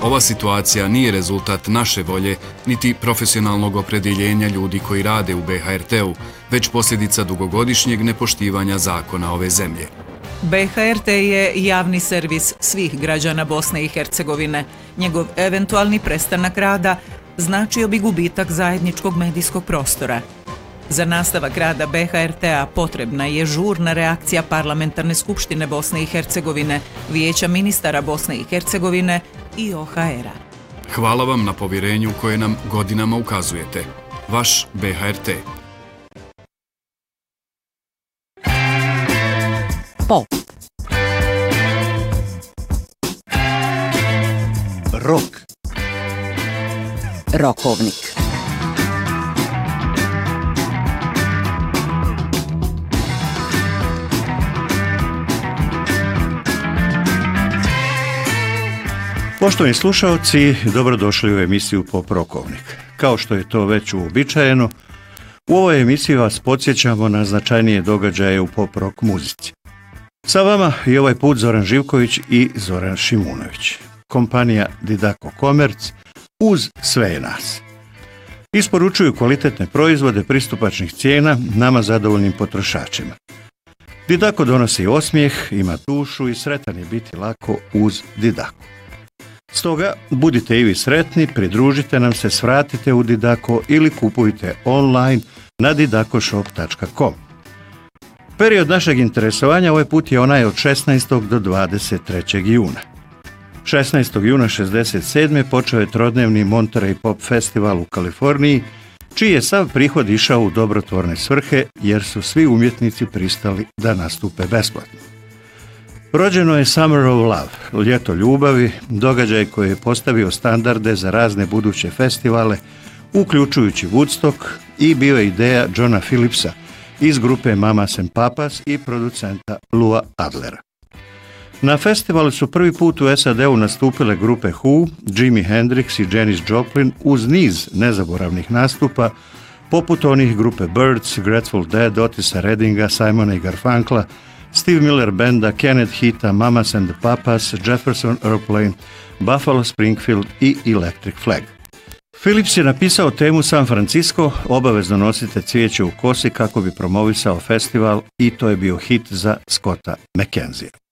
Ova situacija nije rezultat naše volje, niti profesionalnog opredjeljenja ljudi koji rade u BHRT-u, već posljedica dugogodišnjeg nepoštivanja zakona ove zemlje. BHRT je javni servis svih građana Bosne i Hercegovine. Njegov eventualni prestanak rada značio bi gubitak zajedničkog medijskog prostora. Za nastavak rada BHRT-a potrebna je žurna reakcija Parlamentarne skupštine Bosne i Hercegovine, Vijeća ministara Bosne i Hercegovine i OHR-a. Hvala vam na povjerenju koje nam godinama ukazujete. Vaš BHRT. Pop. Rock. Rokovnik. Poštovani slušalci, dobrodošli u emisiju Pop Rokovnik. Kao što je to već uobičajeno, u ovoj emisiji vas podsjećamo na značajnije događaje u pop rock muzici. Sa vama je ovaj put Zoran Živković i Zoran Šimunović. Kompanija Didako Komerc uz sve je nas. Isporučuju kvalitetne proizvode pristupačnih cijena nama zadovoljnim potrošačima. Didako donosi osmijeh, ima dušu i sretan je biti lako uz Didako. Stoga, budite i vi sretni, pridružite nam se, svratite u Didako ili kupujte online na didakoshop.com. Period našeg interesovanja ovaj put je onaj od 16. do 23. juna. 16. juna 1967. počeo je trodnevni Monterey Pop Festival u Kaliforniji, čiji je sav prihod išao u dobrotvorne svrhe jer su svi umjetnici pristali da nastupe besplatno. Rođeno je Summer of Love, ljeto ljubavi, događaj koji je postavio standarde za razne buduće festivale, uključujući Woodstock, i bio je ideja Johna Phillipsa iz grupe Mamas and Papas i producenta Lua Adlera. Na festivalu su prvi put u SAD-u nastupile grupe Who, Jimi Hendrix i Janis Joplin uz niz nezaboravnih nastupa, poput onih grupe Birds, Grateful Dead, Otisa Reddinga, Simona i Garfunkla, Steve Miller Banda, Kenneth Heata, Mamas and the Papas, Jefferson Airplane, Buffalo Springfield i Electric Flag. Phillips je napisao temu San Francisco, obavezno nosite cvijeće u kosi kako bi promovisao festival i to je bio hit za Scotta McKenzie.